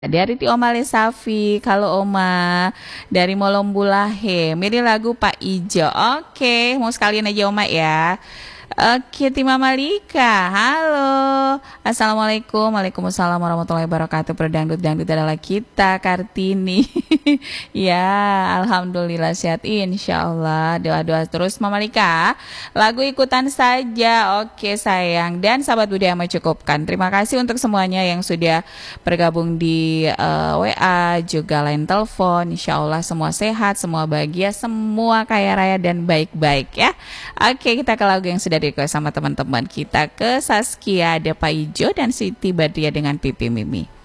Dari Ti Oma Lesafi, kalau Oma dari Molombulahe, milih lagu Pak Ijo. Oke, mau sekalian aja Oma ya. Oke, Tima Malika, halo. Assalamualaikum, waalaikumsalam warahmatullahi wabarakatuh. Berdangdut-dangdut adalah kita, Kartini. Ya, Alhamdulillah sehat, insya Allah. Doa-doa terus, Mama Malika. Lagu ikutan saja, oke sayang. Dan sahabat budaya mencukupkan. Terima kasih untuk semuanya yang sudah bergabung di WA, juga line telepon. Insya Allah semua sehat, semua bahagia, semua kaya raya dan baik-baik ya. Oke, kita ke lagu yang sudah request sama teman-teman kita, ke Saskia ada Pak Ijo dan Siti Badriah dengan Pipi Mimi.